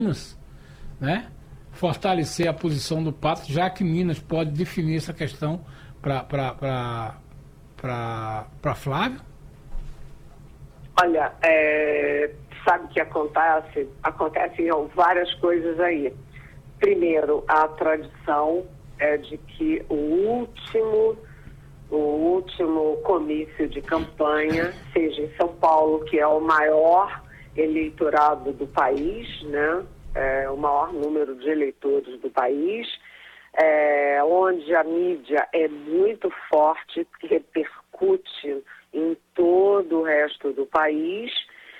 Minas, né? Fortalecer a posição do Pato, já que Minas pode definir essa questão para Flávio? Olha, sabe que acontecem várias coisas aí. Primeiro, a tradição é de que o último comício de campanha seja em São Paulo, que é o maior eleitorado do país, né? O maior número de eleitores do país, onde a mídia é muito forte, que repercute em todo o resto do país,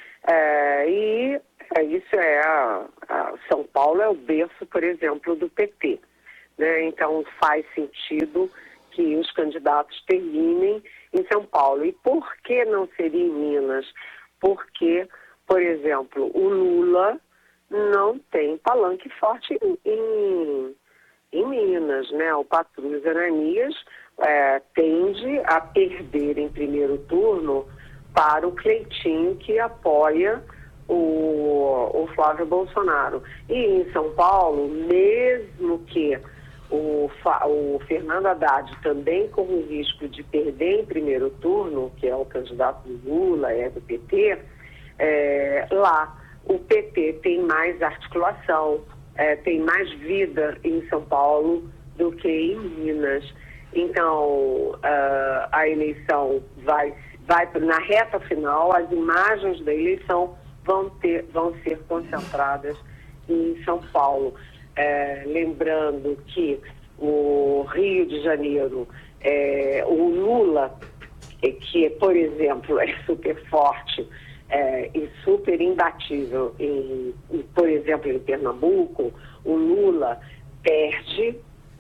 São Paulo é o berço, por exemplo, do PT, né? Então faz sentido que os candidatos terminem em São Paulo. E por que não seria em Minas? Porque, por exemplo, o Lula não tem palanque forte em Minas, né? O Patrulhas Ananias tende a perder em primeiro turno para o Cleitinho, que apoia o Flávio Bolsonaro. E em São Paulo, mesmo que o Fernando Haddad também corre o risco de perder em primeiro turno, que é o candidato do Lula, do PT, lá o PT tem mais articulação, tem mais vida em São Paulo do que em Minas. Então, a eleição vai na reta final, as imagens da eleição vão ser concentradas em São Paulo. Lembrando que o Rio de Janeiro, o Lula, que, por exemplo, é super forte e super imbatível, por exemplo, em Pernambuco, o Lula perde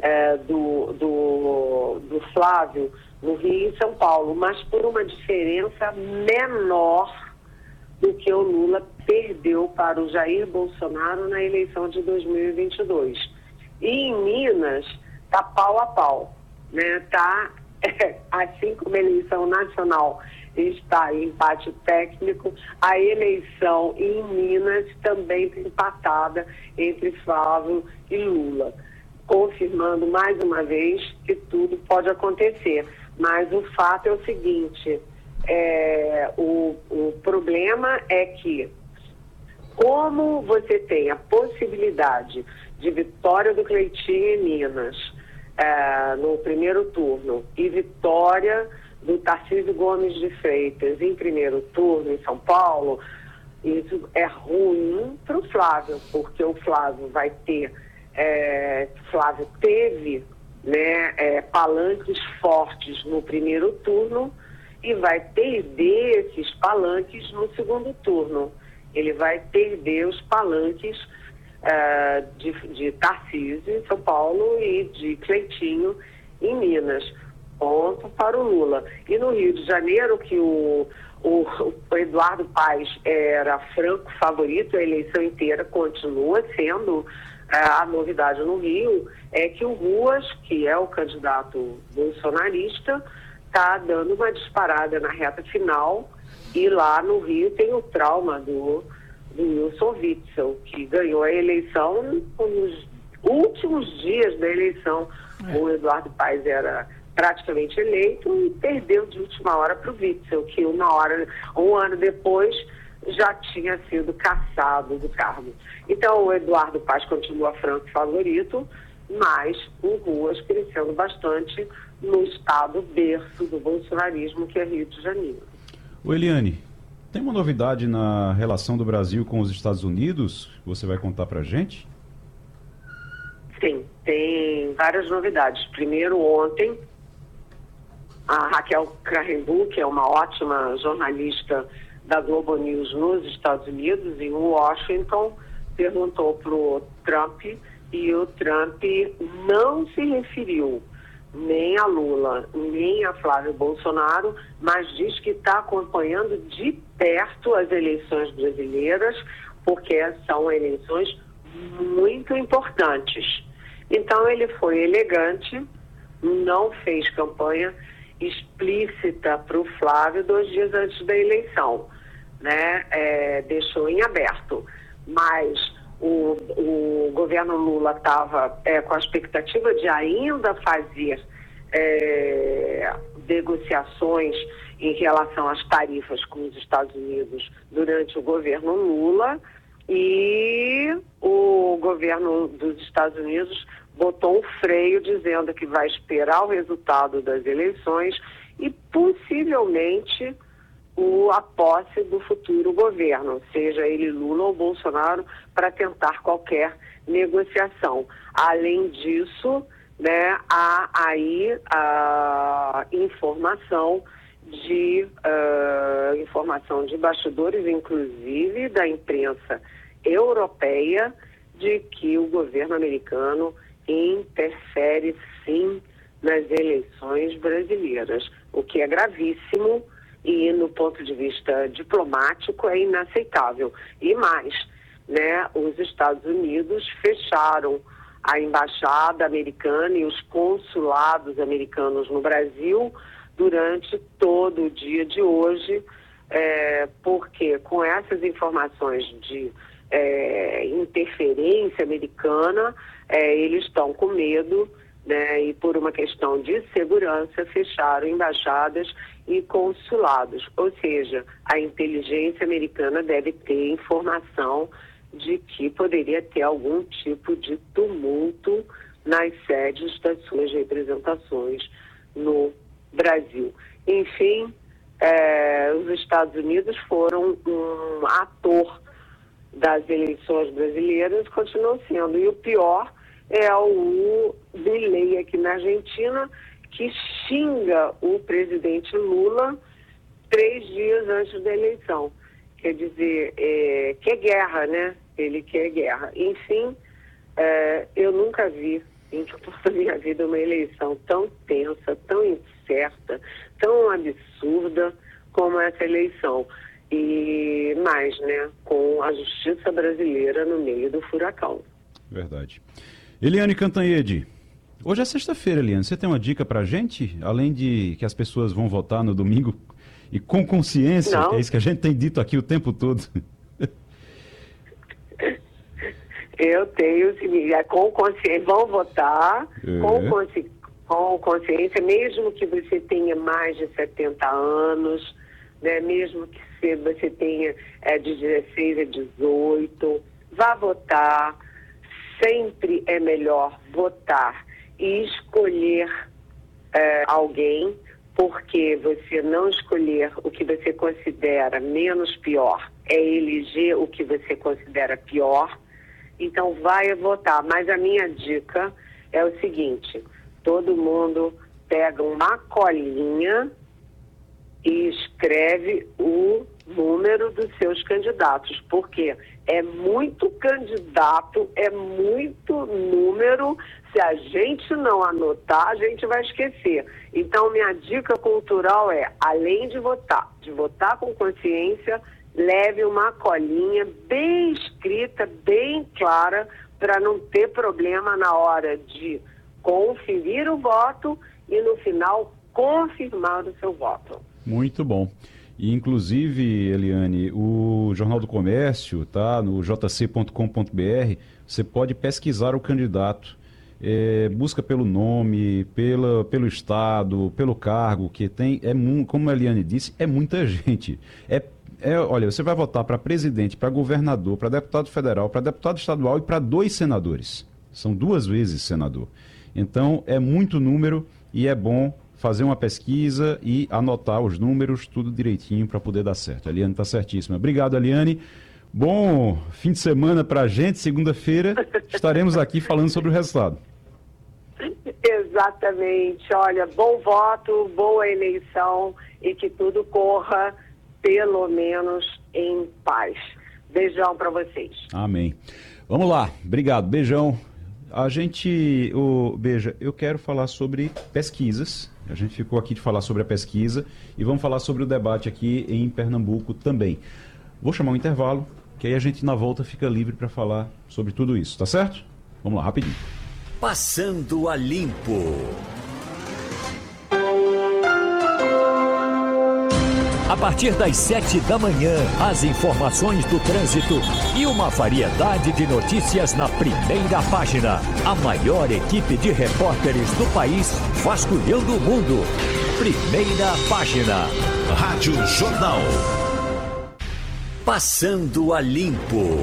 do Flávio no Rio e São Paulo, mas por uma diferença menor do que o Lula perdeu para o Jair Bolsonaro na eleição de 2022. E em Minas está pau a pau, né? Tá, assim como a eleição nacional está em empate técnico, a eleição em Minas também está empatada entre Flávio e Lula, confirmando mais uma vez que tudo pode acontecer. Mas o fato é o seguinte, o problema é que, como você tem a possibilidade de vitória do Cleitinho em Minas no primeiro turno e vitória do Tarcísio Gomes de Freitas em primeiro turno em São Paulo, isso é ruim para o Flávio, porque o Flávio vai ter, Flávio teve, né, palanques fortes no primeiro turno e vai perder esses palanques no segundo turno. Ele vai perder os palanques de Tarcísio em São Paulo e de Cleitinho em Minas. Ponto para o Lula. E no Rio de Janeiro, que o Eduardo Paes era franco favorito, a eleição inteira continua sendo a novidade no Rio, é que o Ruas, que é o candidato bolsonarista, está dando uma disparada na reta final, e lá no Rio tem o trauma do Wilson Witzel, que ganhou a eleição nos últimos dias da eleição. O Eduardo Paes era praticamente eleito e perdeu de última hora para o Witzel, que um ano depois já tinha sido cassado do cargo. Então o Eduardo Paes continua franco favorito, mas o Ruas crescendo bastante no estado berço do bolsonarismo, que é Rio de Janeiro. Eliane, tem uma novidade na relação do Brasil com os Estados Unidos que você vai contar pra gente? Sim, tem várias novidades. Primeiro, ontem, a Raquel Krahenbuhl, que é uma ótima jornalista da Globo News nos Estados Unidos, em Washington, perguntou para o Trump, e o Trump não se referiu nem a Lula, nem a Flávio Bolsonaro, mas diz que está acompanhando de perto as eleições brasileiras, porque são eleições muito importantes. Então ele foi elegante, não fez campanha explícita para o Flávio 2 dias antes da eleição, né? Deixou em aberto. Mas o governo Lula estava com a expectativa de ainda fazer negociações em relação às tarifas com os Estados Unidos durante o governo Lula, e o governo dos Estados Unidos botou um freio dizendo que vai esperar o resultado das eleições e possivelmente a posse do futuro governo, seja ele Lula ou Bolsonaro, para tentar qualquer negociação. Além disso, né, há aí a informação de bastidores, inclusive da imprensa europeia, de que o governo americano interfere sim nas eleições brasileiras, o que é gravíssimo e, no ponto de vista diplomático, é inaceitável. E mais, né, os Estados Unidos fecharam a embaixada americana e os consulados americanos no Brasil durante todo o dia de hoje, porque com essas informações de interferência americana, eles estão com medo, né, e por uma questão de segurança fecharam embaixadas e consulados. Ou seja, a inteligência americana deve ter informação de que poderia ter algum tipo de tumulto nas sedes das suas representações no Brasil. Enfim, os Estados Unidos foram um ator das eleições brasileiras, continuam sendo. E o pior é o Milei aqui na Argentina, que xinga o presidente Lula 3 dias antes da eleição. Quer dizer, quer guerra, né? Ele quer guerra. Enfim, eu nunca vi em toda a minha vida uma eleição tão tensa, tão incerta, tão absurda como essa eleição. E mais, né? Com a justiça brasileira no meio do furacão. Verdade. Eliane Cantanhede, hoje é sexta-feira, Eliane. Você tem uma dica pra gente? Além de que as pessoas vão votar no domingo e com consciência, Não. que é isso que a gente tem dito aqui o tempo todo. Eu tenho o seguinte, com consciência, vão votar com consciência, mesmo que você tenha mais de 70 anos, né, mesmo que você tenha de 16 a 18, vá votar. Sempre é melhor votar e escolher alguém, porque você não escolher o que você considera menos pior, é eleger o que você considera pior. Então vai votar. Mas a minha dica é o seguinte: todo mundo pega uma colinha e escreve o número dos seus candidatos, porque é muito candidato, é muito número. Se a gente não anotar, a gente vai esquecer. Então, minha dica cultural é, além de votar com consciência, leve uma colinha bem escrita, bem clara, para não ter problema na hora de conferir o voto e, no final, confirmar o seu voto. Muito bom. E, inclusive, Eliane, o Jornal do Comércio, tá, no jc.com.br, você pode pesquisar o candidato. Busca pelo nome, pelo estado, pelo cargo que tem. Como a Eliane disse, é muita gente. Olha, você vai votar para presidente, para governador, para deputado federal, para deputado estadual e para 2 senadores. São 2 vezes senador. Então, é muito número e é bom fazer uma pesquisa e anotar os números, tudo direitinho para poder dar certo. A Eliane está certíssima. Obrigado, Eliane. Bom fim de semana para a gente. Segunda-feira estaremos aqui falando sobre o resultado. Exatamente. Olha, bom voto, boa eleição e que tudo corra, pelo menos, em paz. Beijão para vocês. Amém. Vamos lá. Obrigado. Beijão. Beija, eu quero falar sobre pesquisas. A gente ficou aqui de falar sobre a pesquisa e vamos falar sobre o debate aqui em Pernambuco também. Vou chamar um intervalo, que aí a gente na volta fica livre para falar sobre tudo isso, tá certo? Vamos lá, rapidinho. Passando a Limpo. A partir das 7 da manhã, as informações do trânsito e uma variedade de notícias na primeira página. A maior equipe de repórteres do país vasculhando o mundo. Primeira página. Rádio Jornal. Passando a limpo.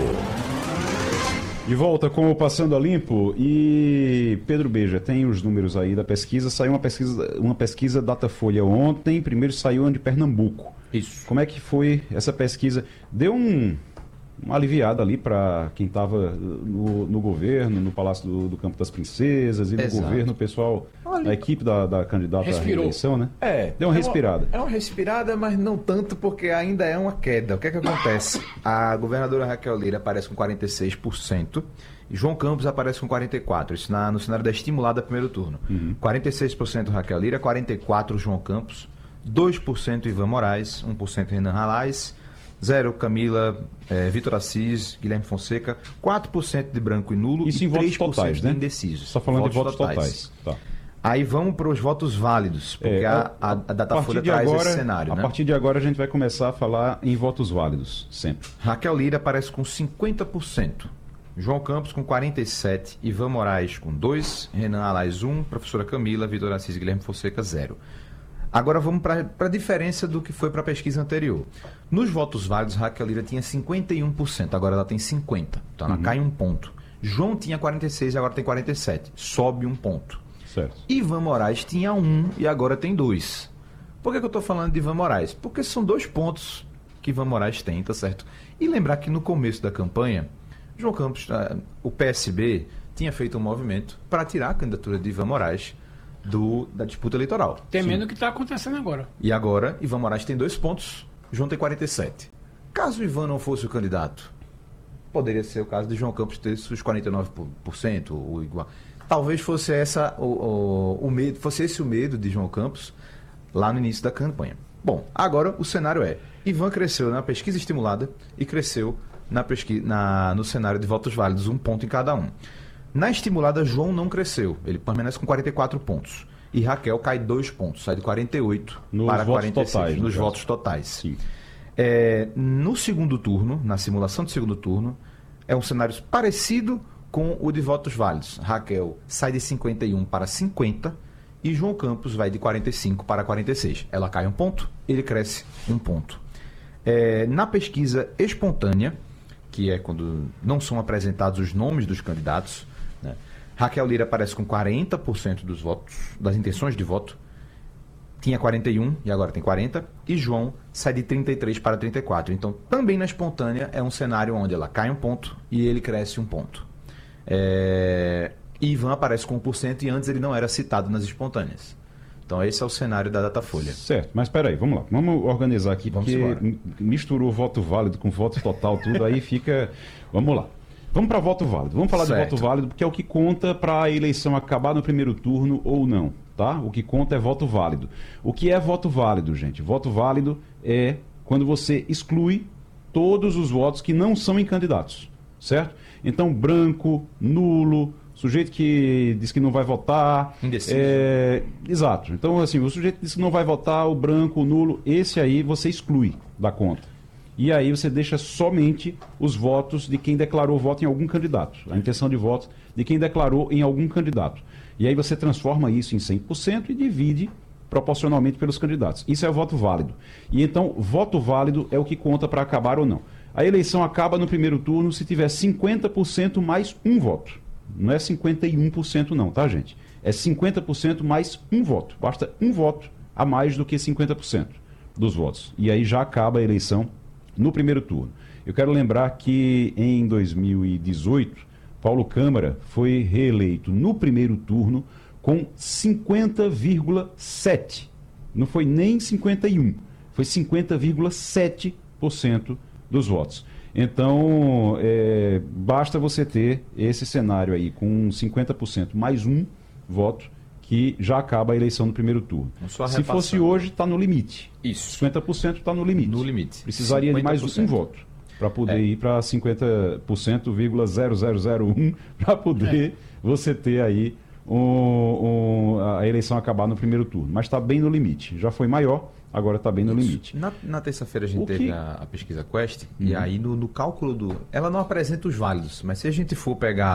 De volta com o Passando a Limpo. E Pedro Beja, tem os números aí da pesquisa. Saiu uma pesquisa Datafolha ontem. Primeiro saiu a de Pernambuco. Isso. Como é que foi essa pesquisa? Deu uma aliviada ali para quem estava no governo, no Palácio do Campo das Princesas e no Exato. governo, o pessoal, a equipe da candidata Respirou. à reeleição, né? É. Deu uma respirada. É uma respirada, mas não tanto porque ainda é uma queda. O que é que acontece? A governadora Raquel Lira aparece com 46%. E João Campos aparece com 44%. Isso no cenário da estimulada primeiro turno. 46% Raquel Lira, 44% João Campos, 2% Ivan Moraes, 1% Renan Ralais, 0% Camila, Vitor Assis, Guilherme Fonseca, 4% de branco e nulo Isso e em votos 3% totais, de né? indecisos. Você está falando de votos totais. Tá. Aí vamos para os votos válidos, porque a Datafolha traz esse cenário, né? A partir de agora a gente vai começar a falar em votos válidos, sempre. Raquel Lira aparece com 50%, João Campos com 47%, Ivan Moraes com 2%, Renan Alais 1%, professora Camila, Vitor Assis e Guilherme Fonseca 0%. Agora vamos para a diferença do que foi para a pesquisa anterior. Nos votos válidos, Raquel Lira tinha 51%, agora ela tem 50%, então ela cai um ponto. João tinha 46% e agora tem 47%, sobe um ponto. Certo. Ivan Moraes tinha 1% e agora tem 2%. Por que eu estou falando de Ivan Moraes? Porque são 2 pontos que Ivan Moraes tem, tá certo? E lembrar que no começo da campanha, João Campos, o PSB, tinha feito um movimento para tirar a candidatura de Ivan Moraes da disputa eleitoral. Temendo o que está acontecendo agora. E agora, Ivan Moraes tem 2 pontos, João tem 47%. Caso Ivan não fosse o candidato, poderia ser o caso de João Campos ter seus 49% ou igual. Talvez fosse o medo, fosse esse o medo de João Campos lá no início da campanha. Bom, agora o cenário é: Ivan cresceu na pesquisa estimulada e cresceu no cenário de votos válidos, 1 ponto em cada um. Na estimulada, João não cresceu, ele permanece com 44 pontos. E Raquel cai 2 pontos, sai de 48 para 46 totais, nos votos totais. Sim. No segundo turno, na simulação de segundo turno, é um cenário parecido com o de votos válidos. Raquel sai de 51 para 50 e João Campos vai de 45 para 46. Ela cai 1 ponto, ele cresce 1 ponto. Na pesquisa espontânea, que é quando não são apresentados os nomes dos candidatos, né, Raquel Lira aparece com 40% dos votos, das intenções de voto, tinha 41 e agora tem 40, e João sai de 33 para 34. Então, também na espontânea é um cenário onde ela cai 1 ponto e ele cresce 1 ponto. Ivan aparece com 1% e antes ele não era citado nas espontâneas. Então esse é o cenário da Datafolha. Certo, mas espera aí, vamos lá. Vamos organizar aqui, Vamos porque embora. misturou voto válido com voto total, tudo, aí fica... Vamos lá. Vamos para voto válido. Vamos falar Certo. de voto válido, porque é o que conta para a eleição acabar no primeiro turno ou não, tá? O que conta é voto válido. O que é voto válido, gente? Voto válido é quando você exclui todos os votos que não são em candidatos, certo? Então, branco, nulo, sujeito que diz que não vai votar. Indeciso. Exato. Então, assim, o sujeito diz que não vai votar, o branco, o nulo, esse aí você exclui da conta. E aí você deixa somente os votos de quem declarou voto em algum candidato. A intenção de voto de quem declarou em algum candidato. E aí você transforma isso em 100% e divide proporcionalmente pelos candidatos. Isso é o voto válido. E então, voto válido é o que conta para acabar ou não. A eleição acaba no primeiro turno se tiver 50% mais um voto. Não é 51% não, tá, gente? É 50% mais um voto. Basta um voto a mais do que 50% dos votos. E aí já acaba a eleição no primeiro turno. Eu quero lembrar que em 2018, Paulo Câmara foi reeleito no primeiro turno com 50,7%. Não foi nem 51%, foi 50,7% dos votos. Então, basta você ter esse cenário aí com 50% mais um voto que já acaba a eleição no primeiro turno. Se fosse hoje, está no limite. Isso. 50% está no limite. No limite. Precisaria de mais um voto para poder ir para 50,0001 para poder você ter aí a eleição acabar no primeiro turno. Mas está bem no limite. Já foi maior agora está bem no limite. Na terça-feira a gente O teve que- a pesquisa Quest, e aí no cálculo ela não apresenta os válidos, mas se a gente for pegar